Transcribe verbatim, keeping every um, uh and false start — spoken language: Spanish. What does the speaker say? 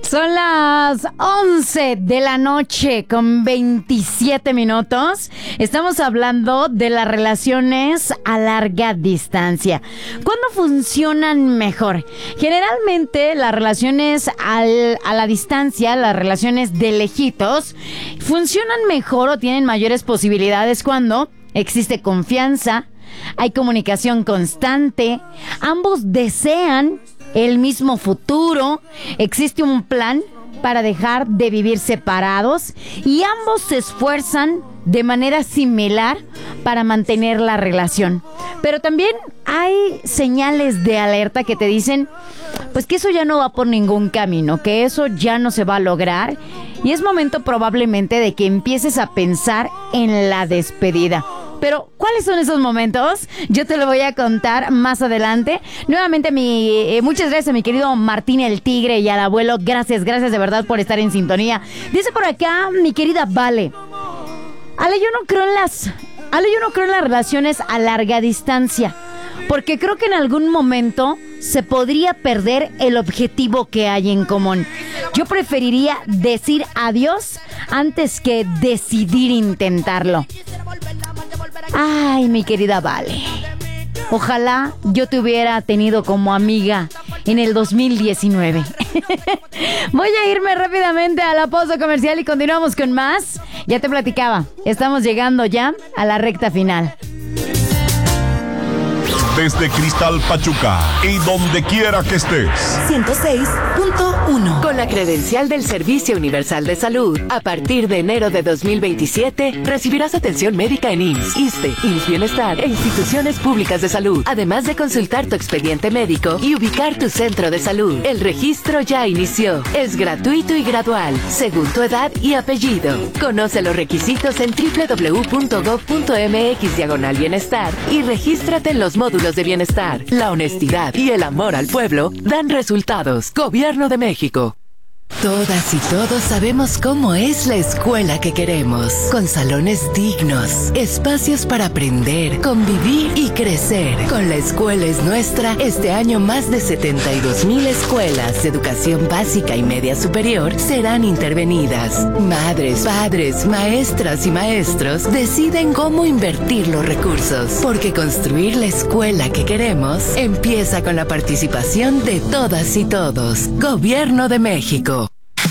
Son las once de la noche con veintisiete minutos. Estamos hablando de las relaciones a larga distancia. ¿Cuándo funcionan mejor? Generalmente las relaciones al, a la distancia, las relaciones de lejitos, funcionan mejor o tienen mayores posibilidades cuando existe confianza, hay comunicación constante, ambos desean el mismo futuro, existe un plan para dejar de vivir separados y ambos se esfuerzan de manera similar para mantener la relación. Pero también hay señales de alerta que te dicen pues que eso ya no va por ningún camino, que eso ya no se va a lograr y es momento probablemente de que empieces a pensar en la despedida. Pero, ¿cuáles son esos momentos? Yo te lo voy a contar más adelante. Nuevamente, mi, eh, muchas gracias a mi querido Martín el Tigre y al abuelo. Gracias, gracias de verdad por estar en sintonía. Dice por acá mi querida Vale. Ale, yo no creo en las... Ale, yo no creo en las relaciones a larga distancia. Porque creo que en algún momento se podría perder el objetivo que hay en común. Yo preferiría decir adiós antes que decidir intentarlo. Ay, mi querida Vale. Ojalá yo te hubiera tenido como amiga en el dos mil diecinueve. Voy a irme rápidamente a la pausa comercial y continuamos con más. Ya te platicaba, estamos llegando ya a la recta final. Desde Cristal Pachuca y donde quiera que estés. ciento seis punto uno. Con la credencial del Servicio Universal de Salud, a partir de enero de dos mil veintisiete, recibirás atención médica en I M S S, ISSSTE, I M S S Bienestar e instituciones públicas de salud, además de consultar tu expediente médico y ubicar tu centro de salud. El registro ya inició. Es gratuito y gradual, según tu edad y apellido. Conoce los requisitos en doble u doble u doble u punto gob punto eme equis diagonal bienestar y regístrate en los módulos de bienestar. La honestidad y el amor al pueblo dan resultados. Gobierno de México. Todas y todos sabemos cómo es la escuela que queremos, con salones dignos, espacios para aprender, convivir y crecer. Con La Escuela es Nuestra, este año más de setenta y dos mil escuelas de educación básica y media superior serán intervenidas. Madres, padres, maestras y maestros deciden cómo invertir los recursos, porque construir la escuela que queremos empieza con la participación de todas y todos. Gobierno de México.